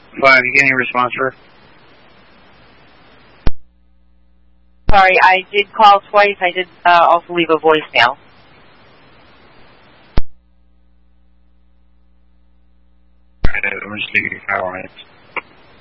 Fine, you get any response for her? Sorry, I did call twice. I did also leave a voicemail. I'm just leaving your power on it.